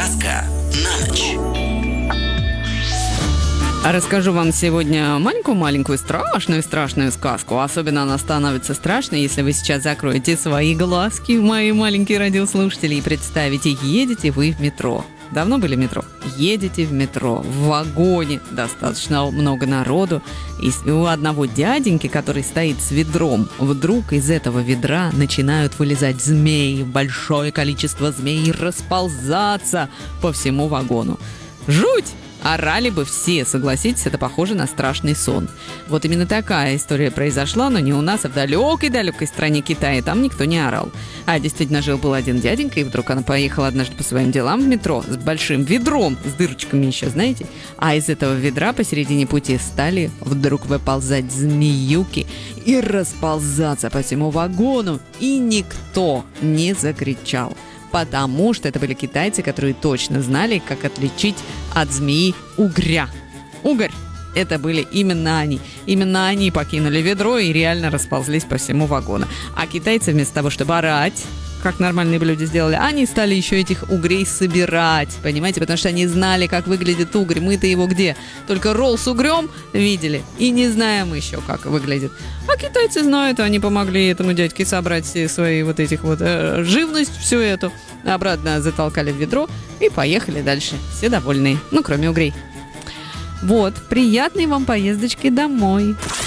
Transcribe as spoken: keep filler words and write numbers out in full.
Сказка на ночь. А расскажу вам сегодня маленькую-маленькую страшную-страшную сказку. Особенно она становится страшной, если вы сейчас закроете свои глазки, мои маленькие радиослушатели, и представите, едете вы в метро. Давно были в метро? Едете в метро, в вагоне, достаточно много народу, и у одного дяденьки, который стоит с ведром, вдруг из этого ведра начинают вылезать змеи, большое количество змей, расползаться по всему вагону. Жуть! Орали бы все, согласитесь, это похоже на страшный сон. Вот именно такая история произошла, но не у нас, а в далекой-далекой стране Китая. Там никто не орал. А действительно жил-был один дяденька, и вдруг она поехала однажды по своим делам в метро с большим ведром, с дырочками еще, знаете. А из этого ведра посередине пути стали вдруг выползать змеюки и расползаться по всему вагону. И никто не закричал. Потому что это были китайцы, которые точно знали, как отличить от змеи угря. Угорь – это были именно они. Именно они покинули ведро и реально расползлись по всему вагону. А китайцы вместо того, чтобы орать, как нормальные люди сделали, они стали еще этих угрей собирать, понимаете? Потому что они знали, как выглядит угорь. Мы-то его где? Только ролл с угрем видели и не знаем еще, как выглядит. А китайцы знают, они помогли этому дядьке собрать все свои вот этих вот э, живность, всю эту, обратно затолкали в ведро и поехали дальше. Все довольные, ну, кроме угрей. Вот, приятной вам поездочки домой.